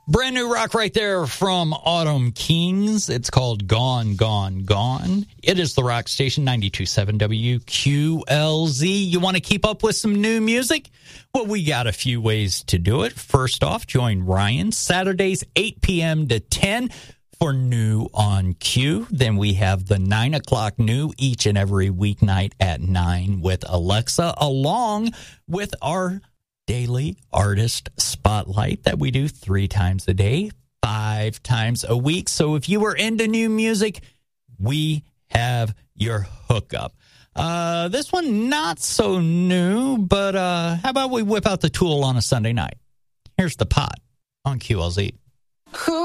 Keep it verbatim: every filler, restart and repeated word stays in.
Brand new rock right there from Autumn Kings. It's called Gone, Gone, Gone. It is the rock station, ninety-two point seven W Q L Z. You want to keep up with some new music? Well, we got a few ways to do it. First off, join Ryan Saturdays, eight p.m. to ten for New on Q. Then we have the nine o'clock New each and every weeknight at nine with Alexa, along with our daily artist spotlight that we do three times a day, five times a week. So if you were into new music, we have your hookup. Uh, this one, not so new, but uh, how about we whip out the Tool on a Sunday night? Here's The Pot on Q L Z. Who